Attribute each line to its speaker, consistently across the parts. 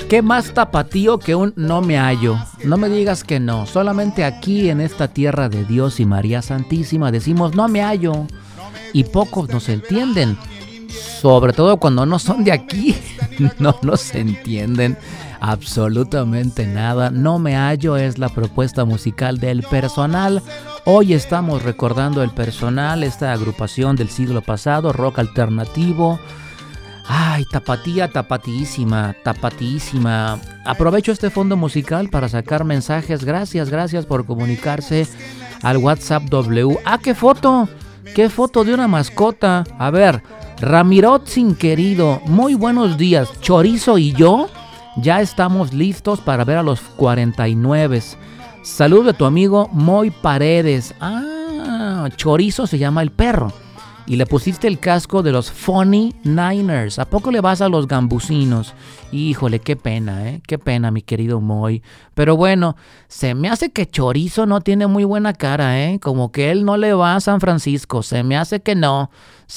Speaker 1: ¿Qué más tapatío que un no me hallo? No me digas que no. Solamente aquí en esta tierra de Dios y María Santísima decimos no me hallo. Y pocos nos entienden. Sobre todo cuando no son de aquí. No nos entienden absolutamente nada. No me hallo es la propuesta musical del Personal. Hoy estamos recordando el Personal, esta agrupación del siglo pasado, rock alternativo. Ay, tapatía, tapatísima. Aprovecho este fondo musical para sacar mensajes. Gracias por comunicarse al WhatsApp W. ¡Ah, qué foto! ¡Qué foto de una mascota! A ver, Ramirotzin querido, muy buenos días. Chorizo y yo ya estamos listos para ver a los 49. Salud de tu amigo Moy Paredes. Ah, Chorizo se llama el perro. Y le pusiste el casco de los Funny Niners. ¿A poco le vas a los gambusinos? Híjole, qué pena, qué pena, mi querido Moy. Pero bueno, se me hace que Chorizo no tiene muy buena cara, como que él no le va a San Francisco. Se me hace que no,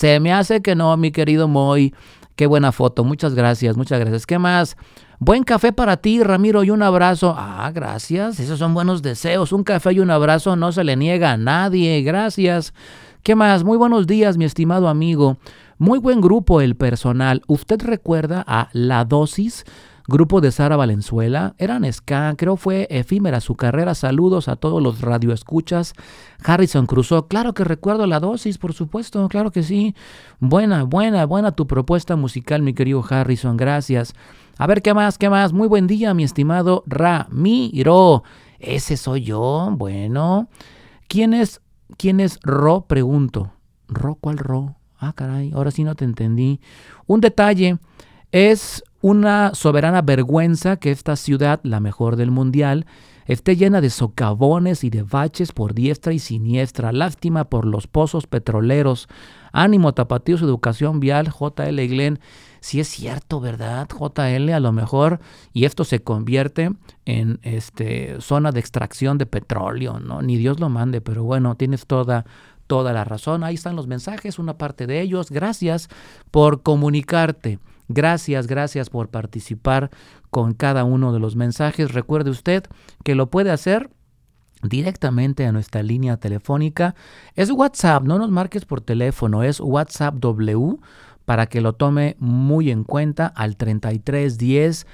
Speaker 1: mi querido Moy. Qué buena foto, muchas gracias. ¿Qué más? Buen café para ti, Ramiro, y un abrazo. Ah, gracias, esos son buenos deseos. Un café y un abrazo no se le niega a nadie, gracias. ¿Qué más? Muy buenos días, mi estimado amigo. Muy buen grupo el Personal. ¿Usted recuerda a La Dosis? Grupo de Sara Valenzuela. Eran ska, creo fue efímera su carrera. Saludos a todos los radioescuchas. Harrison Crusoe. Claro que recuerdo La Dosis, por supuesto, claro que sí. Buena tu propuesta musical, mi querido Harrison. Gracias. A ver, ¿qué más? Muy buen día, mi estimado Ramiro. Ese soy yo. Bueno. ¿Quién es Ro? Pregunto. ¿Ro? ¿Cuál Ro? Ah, caray, ahora sí no te entendí. Un detalle, es una soberana vergüenza que esta ciudad, la mejor del mundial, esté llena de socavones y de baches por diestra y siniestra. Lástima por los pozos petroleros. Ánimo, tapatíos, educación vial, JL Glenn. Sí es cierto, ¿verdad, JL? A lo mejor, y esto se convierte en zona de extracción de petróleo, ¿no? Ni Dios lo mande, pero bueno, tienes toda la razón. Ahí están los mensajes, una parte de ellos. Gracias por comunicarte. Gracias por participar con cada uno de los mensajes. Recuerde usted que lo puede hacer directamente a nuestra línea telefónica. Es WhatsApp, no nos marques por teléfono, es WhatsApp W, para que lo tome muy en cuenta al 3310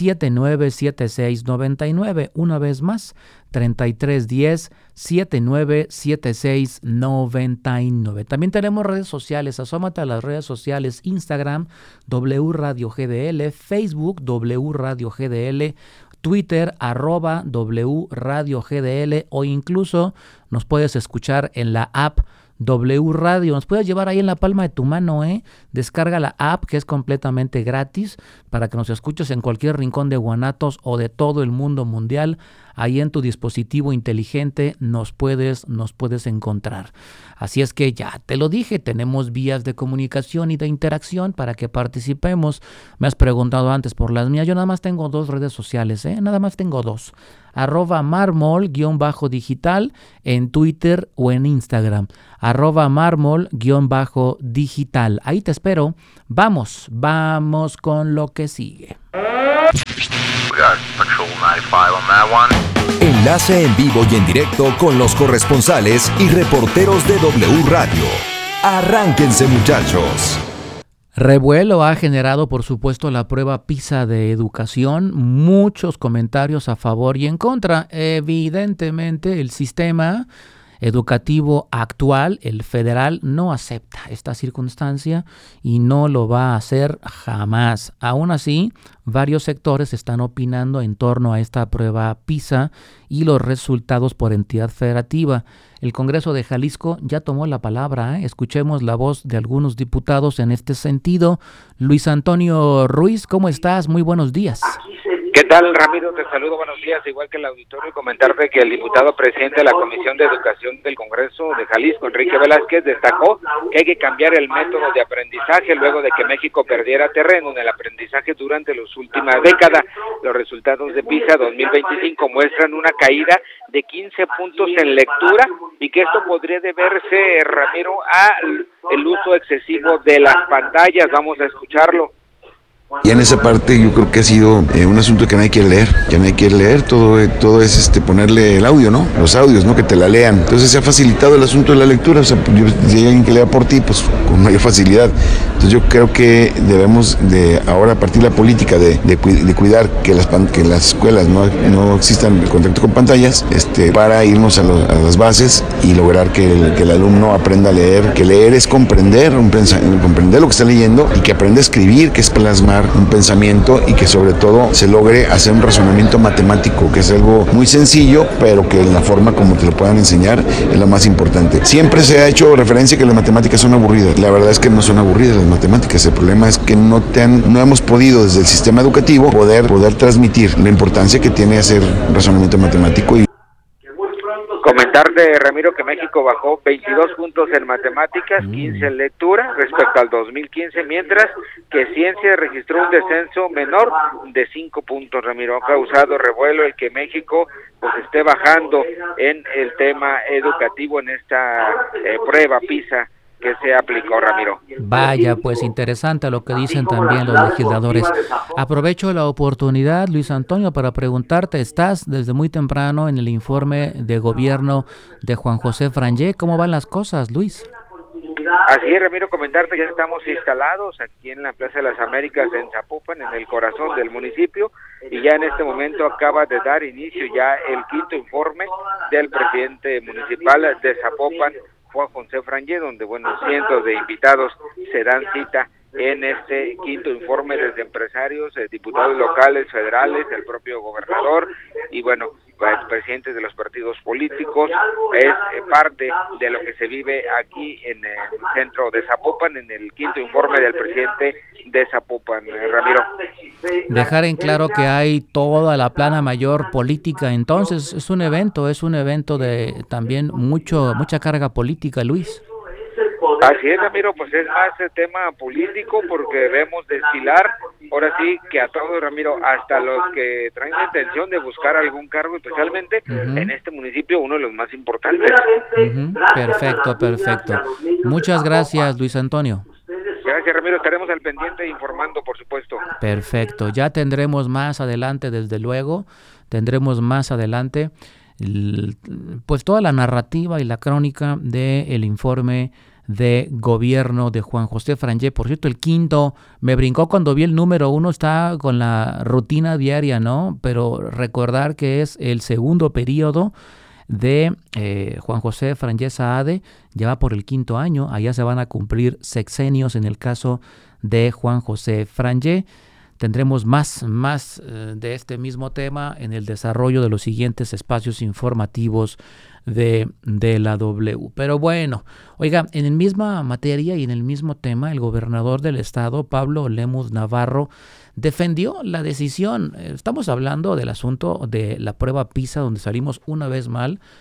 Speaker 1: 797699. Una vez más, 3310 797699. También tenemos redes sociales. Asómate a las redes sociales: Instagram, W Radio GDL, Facebook, W Radio GDL, Twitter, @W Radio GDL, o incluso nos puedes escuchar en la app W Radio. Nos puedes llevar ahí en la palma de tu mano, Descarga la app, que es completamente gratis, para que nos escuches en cualquier rincón de Guanatos o de todo el mundo mundial. Ahí en tu dispositivo inteligente nos puedes encontrar. Así es que ya te lo dije, tenemos vías de comunicación y de interacción para que participemos. Me has preguntado antes por las mías. Yo nada más tengo 2 redes sociales, nada más tengo 2. @marmol_digital en Twitter o en Instagram. @marmol_digital. Ahí te espero. Vamos con lo que sigue.
Speaker 2: Enlace en vivo y en directo con los corresponsales y reporteros de W Radio. Arránquense, muchachos.
Speaker 1: Revuelo ha generado, por supuesto, la prueba PISA de educación. Muchos comentarios a favor y en contra. Evidentemente, el sistema educativo actual, el federal, no acepta esta circunstancia y no lo va a hacer jamás. Aún así, varios sectores están opinando en torno a esta prueba PISA y los resultados por entidad federativa. El Congreso de Jalisco ya tomó la palabra. Escuchemos la voz de algunos diputados en este sentido. Luis Antonio Ruiz, ¿cómo estás? Muy buenos días.
Speaker 3: ¿Qué tal, Ramiro? Te saludo, buenos días, igual que el auditorio, y comentarte que el diputado presidente de la Comisión de Educación del Congreso de Jalisco, Enrique Velázquez, destacó que hay que cambiar el método de aprendizaje luego de que México perdiera terreno en el aprendizaje durante las últimas décadas. Los resultados de PISA 2025 muestran una caída de 15 puntos en lectura y que esto podría deberse, Ramiro, al uso excesivo de las pantallas. Vamos a escucharlo.
Speaker 4: Y en esa parte yo creo que ha sido un asunto que nadie quiere leer, todo es ponerle el audio, ¿no? Los audios, ¿no? Que te la lean. Entonces se ha facilitado el asunto de la lectura, si hay alguien que lea por ti, pues con mayor facilidad. Entonces yo creo que debemos de ahora, a partir de la política de cuidar que las escuelas no existan el contacto con pantallas, para irnos a las bases y lograr que el alumno aprenda a leer, que leer es comprender lo que está leyendo, y que aprenda a escribir, que es plasmar un pensamiento, y que sobre todo se logre hacer un razonamiento matemático, que es algo muy sencillo, pero que la forma como te lo puedan enseñar es lo más importante. Siempre se ha hecho referencia que las matemáticas son aburridas. La verdad es que no son aburridas las matemáticas. El problema es que no hemos podido desde el sistema educativo poder transmitir la importancia que tiene hacer razonamiento matemático.
Speaker 3: Comentarte, Ramiro, que México bajó 22 puntos en matemáticas, 15 en lectura respecto al 2015, mientras que ciencia registró un descenso menor de 5 puntos, Ramiro. Ha causado revuelo el que México pues esté bajando en el tema educativo en esta prueba PISA que se aplicó, Ramiro.
Speaker 1: Vaya, pues interesante lo que dicen también los legisladores. Aprovecho la oportunidad, Luis Antonio, para preguntarte, estás desde muy temprano en el informe de gobierno de Juan José Frangé. ¿Cómo van las cosas, Luis?
Speaker 3: Así es, Ramiro, comentarte, ya estamos instalados aquí en la Plaza de las Américas en Zapopan, en el corazón del municipio, y ya en este momento acaba de dar inicio ya el quinto informe del presidente municipal de Zapopan, Juan José Frangé, donde cientos de invitados se dan cita en este quinto informe desde empresarios, diputados locales, federales, el propio gobernador y presidentes de los partidos políticos. Es parte de lo que se vive aquí en el centro de Zapopan, en el quinto informe del presidente de Zapopan, Ramiro.
Speaker 1: Dejar en claro que hay toda la plana mayor política, entonces es un evento de también mucha carga política, Luis.
Speaker 3: Así es, Ramiro, pues es más tema político, porque vemos desfilar, ahora sí que a todos, Ramiro, hasta los que traen la intención de buscar algún cargo, especialmente en este municipio, uno de los más importantes.
Speaker 1: Perfecto. Muchas gracias, Luis Antonio.
Speaker 3: Gracias, Ramiro, estaremos al pendiente informando, por supuesto.
Speaker 1: Perfecto, ya tendremos más adelante, desde luego, pues toda la narrativa y la crónica del informe de gobierno de Juan José Frangé. Por cierto, el quinto, me brincó cuando vi el número 1, está con la rutina diaria, ¿no? Pero recordar que es el segundo periodo de Juan José Frangé Saade, ya va por el quinto año, allá se van a cumplir sexenios en el caso de Juan José Frangé. Tendremos más de este mismo tema en el desarrollo de los siguientes espacios informativos de la W. Pero bueno, oiga, en la misma materia y en el mismo tema, el gobernador del estado, Pablo Lemus Navarro, defendió la decisión. Estamos hablando del asunto de la prueba PISA, donde salimos una vez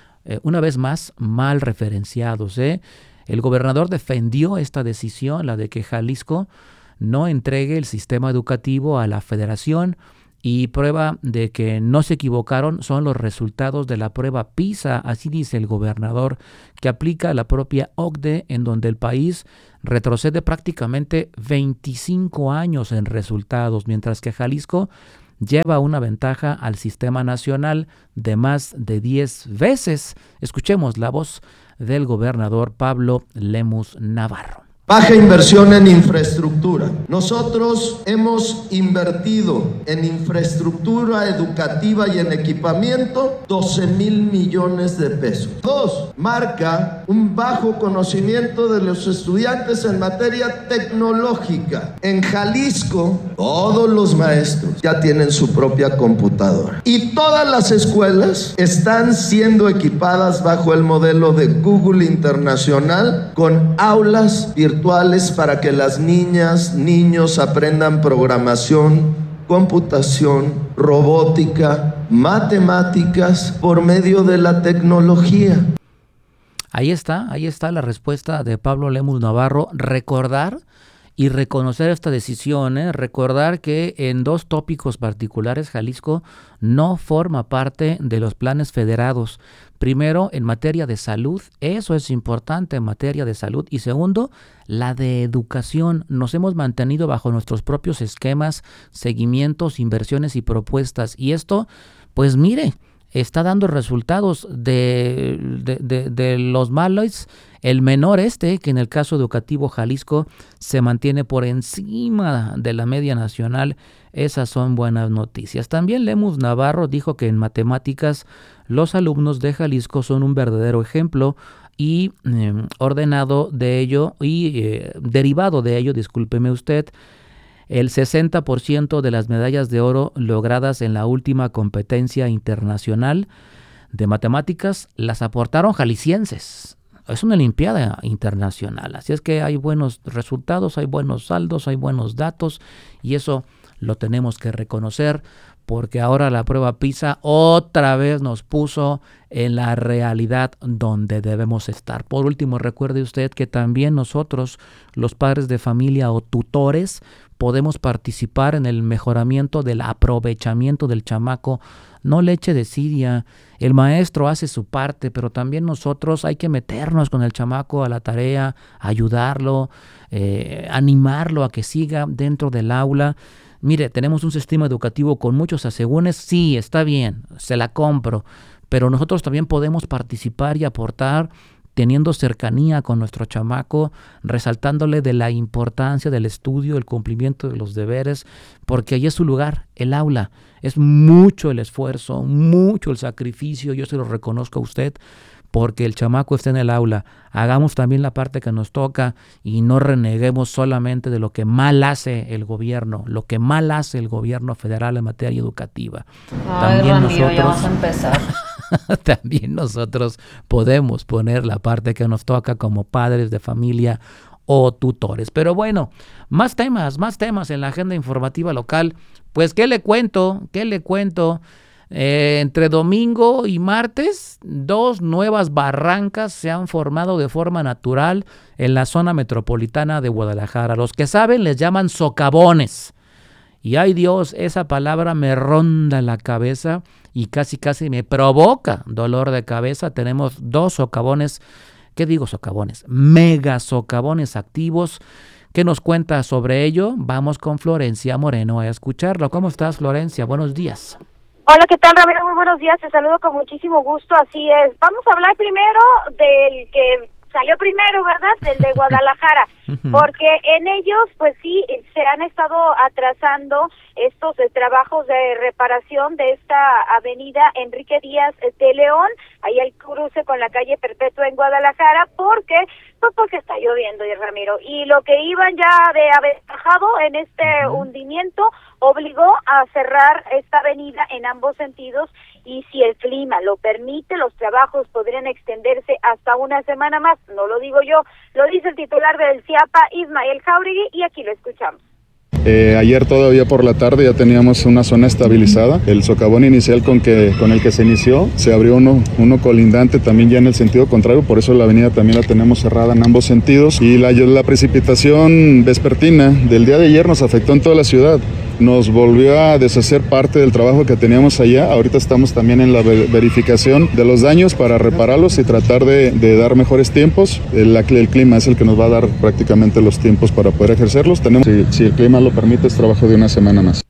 Speaker 1: más mal referenciados. El gobernador defendió esta decisión, la de que Jalisco no entregue el sistema educativo a la federación, y prueba de que no se equivocaron son los resultados de la prueba PISA, así dice el gobernador, que aplica la propia OCDE, en donde el país retrocede prácticamente 25 años en resultados, mientras que Jalisco lleva una ventaja al sistema nacional de más de 10 veces. Escuchemos la voz del gobernador Pablo Lemus Navarro.
Speaker 5: Baja inversión en infraestructura. Nosotros hemos invertido en infraestructura educativa y en equipamiento 12,000 millones de pesos. 2. Marca un bajo conocimiento de los estudiantes en materia tecnológica. En Jalisco, todos los maestros ya tienen su propia computadora. Y todas las escuelas están siendo equipadas bajo el modelo de Google Internacional con aulas virtuales para que las niñas, niños aprendan programación, computación, robótica, matemáticas por medio de la tecnología.
Speaker 1: Ahí está la respuesta de Pablo Lemus Navarro. Recordar y reconocer esta decisión, recordar que en 2 tópicos particulares Jalisco no forma parte de los planes federados. Primero, en materia de salud, eso es importante en materia de salud. Y segundo, la de educación. Nos hemos mantenido bajo nuestros propios esquemas, seguimientos, inversiones y propuestas. Y esto, pues mire, está dando resultados de los malos. El menor que en el caso educativo Jalisco se mantiene por encima de la media nacional. Esas son buenas noticias. También Lemus Navarro dijo que en matemáticas los alumnos de Jalisco son un verdadero ejemplo y ordenado de ello y derivado de ello, discúlpeme usted, el 60% de las medallas de oro logradas en la última competencia internacional de matemáticas las aportaron jaliscienses. Es una olimpiada internacional, así es que hay buenos resultados, hay buenos saldos, hay buenos datos y eso lo tenemos que reconocer porque ahora la prueba PISA otra vez nos puso en la realidad donde debemos estar. Por último, recuerde usted que también nosotros, los padres de familia o tutores, podemos participar en el mejoramiento del aprovechamiento del chamaco. No le eche desidia. El maestro hace su parte, pero también nosotros hay que meternos con el chamaco a la tarea, ayudarlo, animarlo a que siga dentro del aula. Mire, tenemos un sistema educativo con muchos asegúnes, sí, está bien, se la compro, pero nosotros también podemos participar y aportar teniendo cercanía con nuestro chamaco, resaltándole de la importancia del estudio, el cumplimiento de los deberes, porque ahí es su lugar, el aula. Es mucho el esfuerzo, mucho el sacrificio, yo se lo reconozco a usted, porque el chamaco está en el aula. Hagamos también la parte que nos toca y no reneguemos solamente de lo que mal hace el gobierno, lo que mal hace el gobierno federal en materia educativa.
Speaker 6: Ay,
Speaker 1: también
Speaker 6: Ramiro,
Speaker 1: nosotros,
Speaker 6: ya vas a empezar.
Speaker 1: también nosotros podemos poner la parte que nos toca como padres de familia o tutores. Pero bueno, más temas en la agenda informativa local. Pues, ¿qué le cuento? Entre domingo y martes, 2 nuevas barrancas se han formado de forma natural en la zona metropolitana de Guadalajara. Los que saben les llaman socavones. Y ay Dios, esa palabra me ronda la cabeza y casi me provoca dolor de cabeza. Tenemos 2 socavones, ¿qué digo socavones? Mega socavones activos. ¿Qué nos cuenta sobre ello? Vamos con Florencia Moreno a escucharlo. ¿Cómo estás, Florencia? Buenos días.
Speaker 7: Hola, ¿qué tal, Ramiro? Muy buenos días, te saludo con muchísimo gusto, así es. Vamos a hablar primero del que salió primero, ¿verdad? Del de Guadalajara, porque en ellos, pues sí, se han estado atrasando estos trabajos de reparación de esta avenida Enrique Díaz de León, ahí el cruce con la calle Perpetua en Guadalajara, porque está lloviendo, Ramiro, y lo que iban ya de haber bajado en este hundimiento obligó a cerrar esta avenida en ambos sentidos y si el clima lo permite, los trabajos podrían extenderse hasta una semana más. No lo digo yo, lo dice el titular del CIAPA, Ismael Jauregui, y aquí lo escuchamos.
Speaker 8: Ayer todavía por la tarde ya teníamos una zona estabilizada. El socavón inicial con el que se inició, se abrió uno colindante también ya en el sentido contrario, por eso la avenida también la tenemos cerrada en ambos sentidos. Y la precipitación vespertina del día de ayer nos afectó en toda la ciudad. Nos volvió a deshacer parte del trabajo que teníamos allá. Ahorita estamos también en la verificación de los daños para repararlos y tratar de dar mejores tiempos. El clima es el que nos va a dar prácticamente los tiempos para poder ejercerlos. Si el clima lo permite, es trabajo de una semana más.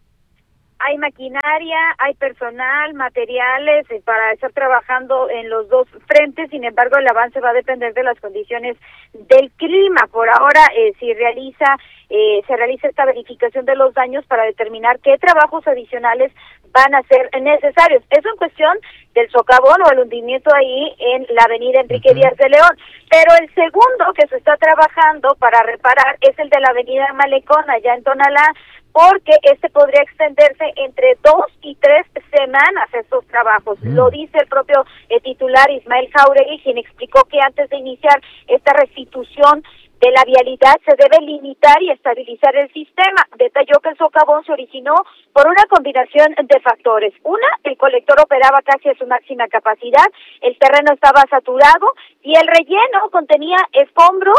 Speaker 7: Hay maquinaria, hay personal, materiales para estar trabajando en los 2 frentes. Sin embargo, el avance va a depender de las condiciones del clima. Por ahora, se realiza esta verificación de los daños para determinar qué trabajos adicionales van a ser necesarios. Eso en cuestión del socavón o el hundimiento ahí en la avenida Enrique Díaz de León. Pero el segundo que se está trabajando para reparar es el de la avenida Malecón, allá en Tonalá, porque podría extenderse entre 2 y 3 semanas estos trabajos. Lo dice el propio titular Ismael Jauregui, quien explicó que antes de iniciar esta restitución de la vialidad se debe limitar y estabilizar el sistema. Detalló que el socavón se originó por una combinación de factores. Una, el colector operaba casi a su máxima capacidad, el terreno estaba saturado y el relleno contenía escombros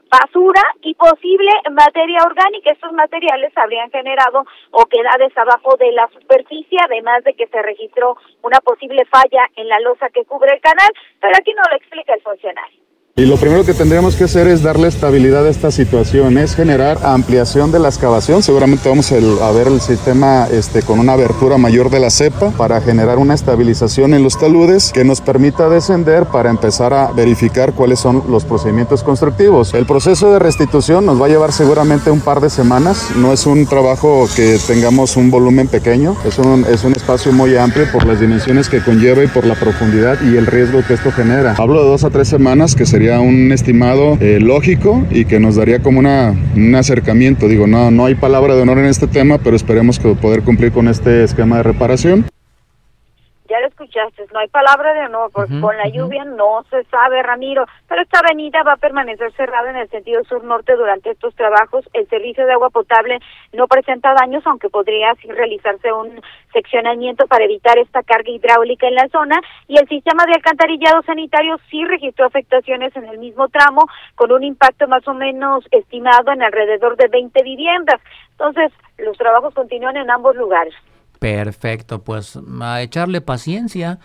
Speaker 7: basura y posible materia orgánica. Estos materiales habrían generado oquedades abajo de la superficie, además de que se registró una posible falla en la losa que cubre el canal, pero aquí no lo explica el funcionario.
Speaker 8: Y lo primero que tendríamos que hacer es darle estabilidad a esta situación, es generar ampliación de la excavación. Seguramente vamos a ver el sistema con una abertura mayor de la cepa para generar una estabilización en los taludes que nos permita descender para empezar a verificar cuáles son los procedimientos constructivos. El proceso de restitución nos va a llevar seguramente un par de semanas. No es un trabajo que tengamos un volumen pequeño, es un espacio muy amplio por las dimensiones que conlleva y por la profundidad y el riesgo que esto genera. Hablo de 2 a 3 semanas, que sería un estimado lógico y que nos daría como un acercamiento. Digo, no hay palabra de honor en este tema, pero esperemos que poder cumplir con este esquema de reparación.
Speaker 7: Ya lo escuchaste, no hay palabra de honor, porque con la lluvia no se sabe, Ramiro, pero esta avenida va a permanecer cerrada en el sentido sur-norte durante estos trabajos. El servicio de agua potable no presenta daños, aunque podría así realizarse un seccionamiento para evitar esta carga hidráulica en la zona, y el sistema de alcantarillado sanitario sí registró afectaciones en el mismo tramo, con un impacto más o menos estimado en alrededor de 20 viviendas. Entonces, los trabajos continúan en ambos lugares.
Speaker 1: Perfecto, pues a echarle paciencia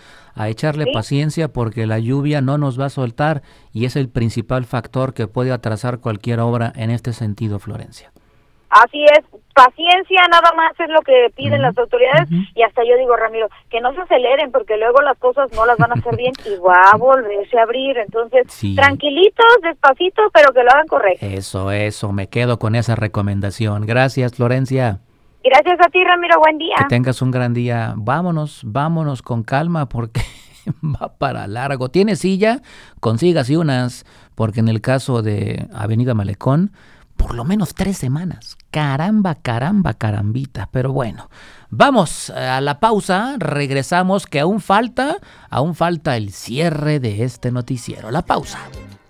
Speaker 1: porque la lluvia no nos va a soltar y es el principal factor que puede atrasar cualquier obra en este sentido, Florencia.
Speaker 7: Así es, paciencia nada más es lo que piden las autoridades y hasta yo digo, Ramiro, que no se aceleren porque luego las cosas no las van a hacer bien y va a volverse a abrir, entonces tranquilitos, despacito, pero que lo hagan correcto.
Speaker 1: Eso, me quedo con esa recomendación. Gracias, Florencia.
Speaker 7: Gracias a ti, Ramiro, buen día.
Speaker 1: Que tengas un gran día. Vámonos con calma porque va para largo. ¿Tienes silla? Consígase unas, porque en el caso de Avenida Malecón, por lo menos 3 semanas. Carambita. Pero bueno, vamos a la pausa, regresamos, que aún falta el cierre de este noticiero. La pausa.